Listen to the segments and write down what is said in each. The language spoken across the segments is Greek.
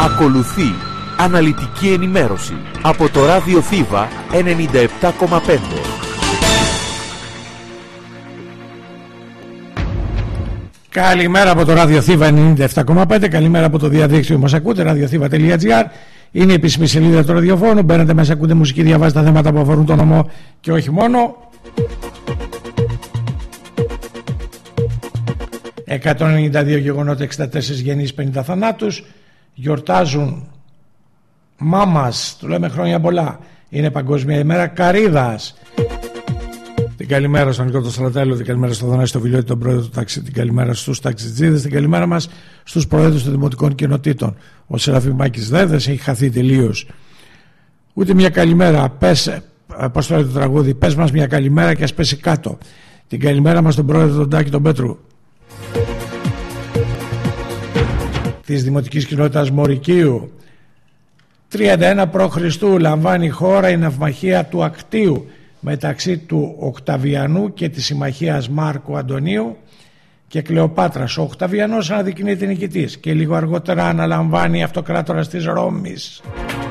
Ακολουθεί αναλυτική ενημέρωση από το Ράδιο Θήβα 97,5. Καλημέρα από το Ράδιο Θήβα 97,5. Καλημέρα από το διαδίκτυο που μας ακούτε, radiothήβα.gr. Είναι η επίσημη σελίδα του ραδιοφώνου. Μπαίνετε μέσα, ακούτε μουσική, διαβάζετε τα θέματα που αφορούν τον νομό και όχι μόνο. 192 γεγονότα, 64 γεννήσεις, 50 θανάτους. Γιορτάζουν μάμας, του λέμε χρόνια πολλά. Είναι Παγκόσμια ημέρα Καρύδας. Την καλημέρα στον Νικόλα Στρατέλο, την καλημέρα στον Θανάση Βιλλιώτη, τον πρόεδρο του ταξί, την καλημέρα στους ταξιτζίδες, την καλημέρα μας στους προέδρους των δημοτικών κοινοτήτων. Ο Σεραφιμάκης Δέδες έχει χαθεί τελείως. Ούτε μια καλημέρα, πες, πώς το λέει το τραγούδι, πες μας μια καλημέρα και ας πέσει κάτω. Την καλημέρα μας στον πρόεδρο τον Τάκη τον Πέτρου, της Δημοτικής Κοινότητας Μορικίου. 31 π.Χ. λαμβάνει χώρα η ναυμαχία του Ακτίου μεταξύ του Οκταβιανού και της συμμαχίας Μάρκου Αντωνίου και Κλεοπάτρας. Ο Οκταβιανός αναδεικνύεται νικητής και λίγο αργότερα αναλαμβάνει αυτοκράτορας της Ρώμης.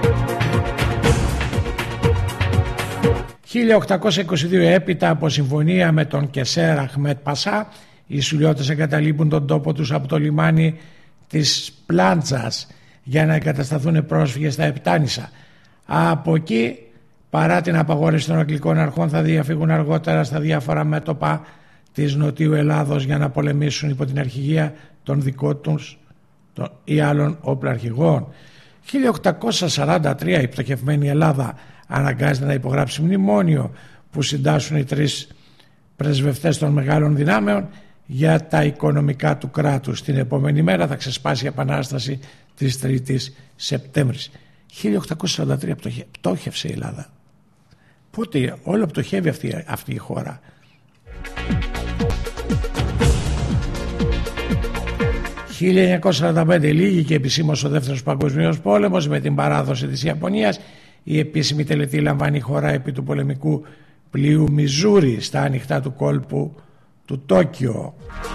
1822, έπειτα από συμφωνία με τον Κεσέρ Αχμέτ Πασά, οι Σουλιώτες εγκαταλείπουν τον τόπο τους από το λιμάνι της Πλάντζας για να εγκατασταθούν πρόσφυγες στα Επτάνησα. Από εκεί, παρά την απαγόρευση των αγγλικών αρχών, θα διαφύγουν αργότερα στα διάφορα μέτωπα της Νοτιού Ελλάδος για να πολεμήσουν υπό την αρχηγία των δικών τους ή άλλων όπλαρχηγών. 1843 η πτωχευμένη Ελλάδα αναγκάζεται να υπογράψει μνημόνιο που συντάσσουν οι τρεις πρεσβευτές των μεγάλων δυνάμεων για τα οικονομικά του κράτους. Την επόμενη μέρα θα ξεσπάσει η επανάσταση της 3ης Σεπτέμβρης. 1843 πτώχευσε η Ελλάδα. Πότε όλο πτωχεύει αυτή η χώρα. 1945 λήγει και επισήμως ο δεύτερος παγκοσμίος πόλεμος με την παράδοση της Ιαπωνίας. Η επίσημη τελετή λαμβάνει χώρα επί του πολεμικού πλοίου Μιζούρι στα ανοιχτά του κόλπου του Τόκιο.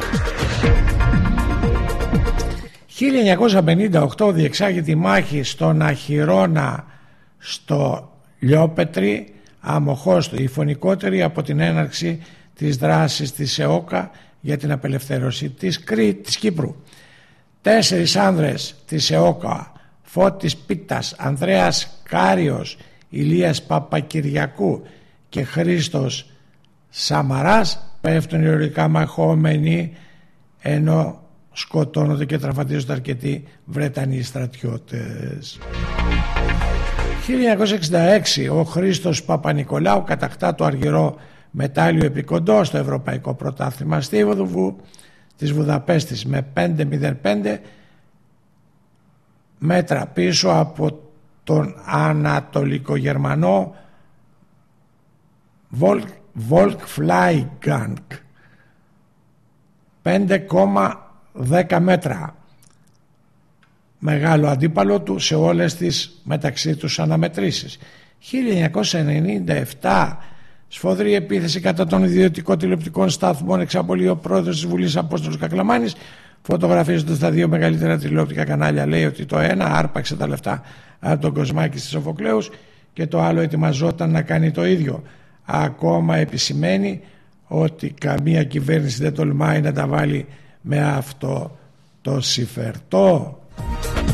1958 διεξάγεται η μάχη στον Αχυρώνα στο Λιόπετρη, αμοχώστου, η φωνικότερη από την έναρξη της δράσης της ΕΟΚΑ για την απελευθέρωση της Κύπρου. 4 άνδρες της ΕΟΚΑ, Φώτης Πίτας, Ανδρέας Κάριος, Ηλίας Παπακυριακού και Χρήστος Σαμαράς, πέφτουν ηρωικά μαχόμενοι, ενώ σκοτώνονται και τραυματίζονται αρκετοί Βρετανοί στρατιώτες. 1966 ο Χρήστος Παπανικολάου κατακτά το αργυρό μετάλλιο επικοντό στο Ευρωπαϊκό Πρωτάθλημα Στίβοδου της Βουδαπέστης με 5-0-5 μέτρα πίσω από τον Ανατολικό Γερμανό Volksflygang. 5,10 μέτρα μεγάλο αντίπαλο του σε όλες τις μεταξύ τους αναμετρήσεις. 1997 σφοδρή επίθεση κατά των ιδιωτικών τηλεοπτικών σταθμών εξαπολύει ο πρόεδρος της Βουλής Απόστολος Κακλαμάνης, φωτογραφίζοντας τα δύο μεγαλύτερα τηλεοπτικά κανάλια. Λέει ότι το ένα άρπαξε τα λεφτά από τον Κοσμάκη στις Σοφοκλέους και το άλλο ετοιμαζόταν να κάνει το ίδιο. Ακόμα επισημαίνει ότι καμία κυβέρνηση δεν τολμάει να τα βάλει με αυτό το συμφερτό.